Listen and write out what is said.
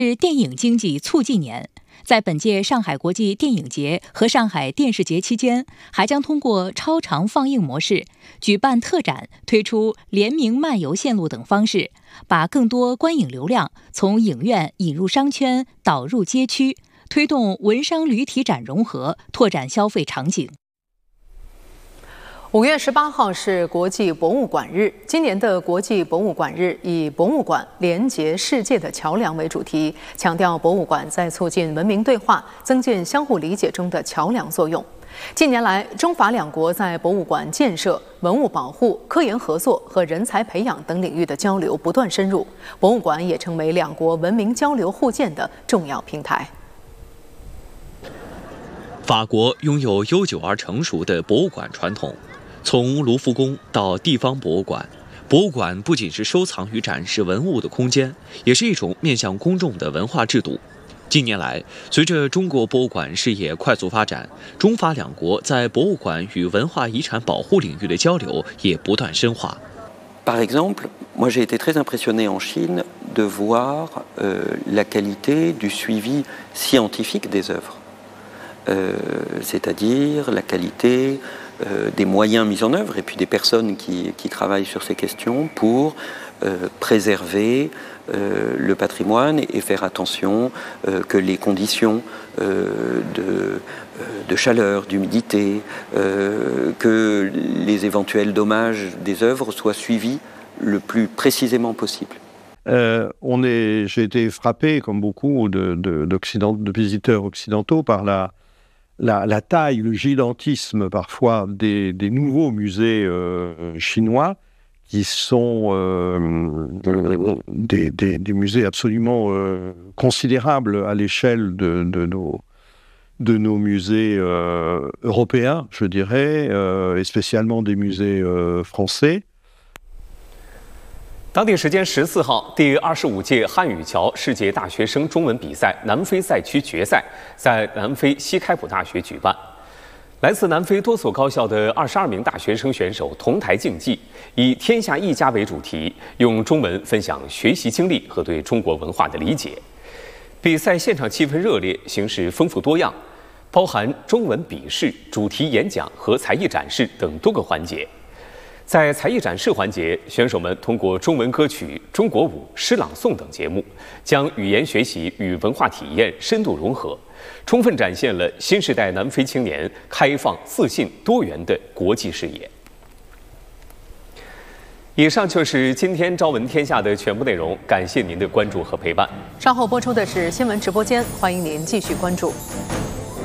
是电影经济促进年。在本届上海国际电影节和上海电视节期间，还将通过超长放映模式、举办特展、推出联名漫游线路等方式，把更多观影流量从影院引入商圈，导入街区，推动文商旅体展融合，拓展消费场景。 5月18号是国际博物馆日。今年的国际博物馆日以“博物馆连结世界的桥梁”为主题，强调博物馆在促进文明对话、增进相互理解中的桥梁作用。近年来，中法两国在博物馆建设、文物保护、科研合作和人才培养等领域的交流不断深入，博物馆也成为两国文明交流互鉴的重要平台。 法国拥有悠久而成熟的博物馆传统。从卢浮宫到地方博物馆，博物馆不仅是收藏与展示文物的空间，也是一种面向公众的文化制度。近年来，随着中国博物馆事业快速发展，中法两国在博物馆与文化遗产保护领域的交流也不断深化。 Par exemple, moi j'ai été très impressionné en Chine de voir la qualité du suivi scientifique des œuvres, c'est-à-dire la qualité.Des moyens mis en œuvre et puis des personnes qui travaillent sur ces questions pour préserver le patrimoine et faire attention que les conditions de chaleur, d'humidité, que les éventuels dommages des œuvres soient suivis le plus précisément possible. J'ai été frappé, comme beaucoup de visiteurs occidentaux, par la taille, le gigantisme parfois des nouveaux musées chinois, qui sont des musées absolument considérables à l'échelle de nos musées européens, je dirais, et spécialement des musées français. 当地时间14号，第25届汉语桥世界大学生中文比赛南非赛区决赛在南非西开普大学举办。来自南非多所高校的22名大学生选手同台竞技，以“天下一家”为主题，用中文分享学习经历和对中国文化的理解。比赛现场气氛热烈，形式丰富多样，包含中文笔试、主题演讲和才艺展示等多个环节。在才艺展示环节，选手们通过中文歌曲、中国舞、诗朗诵等节目，将语言学习与文化体验深度融合，充分展现了新时代南非青年开放、自信、多元的国际视野。以上就是今天朝闻天下的全部内容，感谢您的关注和陪伴。 稍后播出的是新闻直播间，欢迎您继续关注。